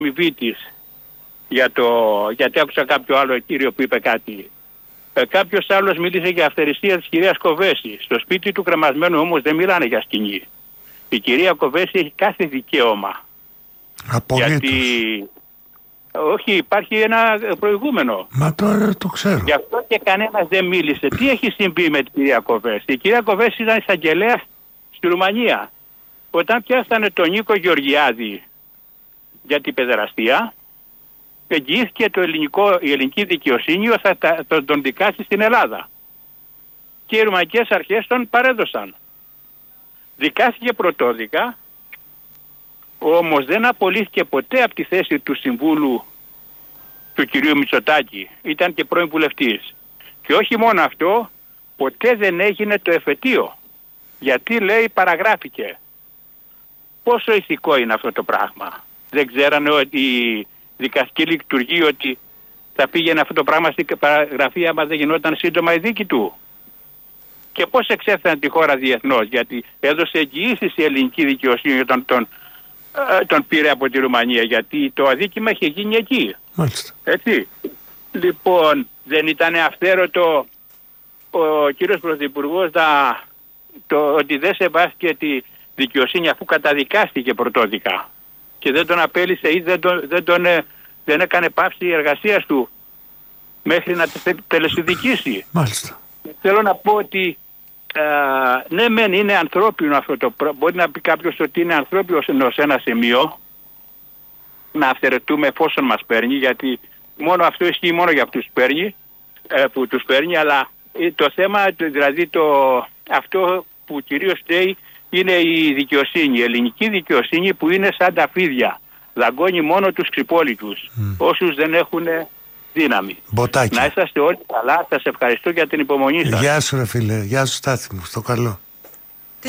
αμοιβή της γιατί άκουσα κάποιο άλλο κύριο που είπε κάτι. Κάποιος άλλος μίλησε για αυθαιρεσία της κυρίας Κοβέση. Στο σπίτι του κρεμασμένου όμως δεν μιλάνε για σκηνή. Η κυρία Κοβέση έχει κάθε δικαίωμα. Απολύτως. Γιατί όχι, υπάρχει ένα προηγούμενο. Μα τώρα το ξέρω. Γι' αυτό και κανένας δεν μίλησε. Τι έχει συμβεί με την κυρία Κοβέση? Η κυρία Κοβέση ήταν εισαγγελέας στη Ρουμανία. Όταν πιάσανε τον Νίκο Γεωργιάδη για την παιδεραστία, εγγυήθηκε η ελληνική δικαιοσύνη ότι θα τον δικάσει στην Ελλάδα. Και οι ρουμανικές αρχές τον παρέδωσαν. Δικάστηκε πρωτόδικα, όμως δεν απολύθηκε ποτέ από τη θέση του συμβούλου του κυρίου Μητσοτάκη. Ήταν και πρώην βουλευτής. Και όχι μόνο αυτό, ποτέ δεν έγινε το εφετείο. Γιατί, λέει, παραγράφηκε. Πόσο ηθικό είναι αυτό το πράγμα? Δεν ξέρανε ότι η δικαστική λειτουργία ότι θα πήγαινε αυτό το πράγμα στην παραγραφή άμα δεν γινόταν σύντομα η δίκη του? Και πώς εξέφεραν τη χώρα διεθνώς? Γιατί έδωσε εγγυήσεις η ελληνική δικαιοσύνη όταν τον πήρε από τη Ρουμανία, γιατί το αδίκημα είχε γίνει εκεί. Μάλιστα. Έτσι. Λοιπόν, δεν ήταν αυθαίρετο ο κύριος Πρωθυπουργός ότι δεν σεβάστηκε τη δικαιοσύνη αφού καταδικάστηκε πρωτόδικα και δεν τον απέλησε ή δεν έκανε πάυση εργασίας του μέχρι να τελεσυνδικήσει? Μάλιστα. Θέλω να πω ότι ναι μεν είναι ανθρώπινο αυτό το πράγμα. Μπορεί να πει κάποιος ότι είναι ανθρώπινο σε ένα σημείο να αυθαιρετούμε εφόσον μας παίρνει, γιατί μόνο αυτό ισχύει μόνο για αυτούς που τους παίρνει, αλλά το θέμα, δηλαδή αυτό που κυρίως φταίει είναι η δικαιοσύνη, η ελληνική δικαιοσύνη που είναι σαν τα φίδια. Δαγκώνει μόνο τους ξυπόλυτους, όσους δεν έχουν δύναμη. Μποτάκι. Να είσαστε όλοι καλά, σας ευχαριστώ για την υπομονή σας. Γεια σου ρε φίλε, γεια σου Στάθη μου, στο καλό.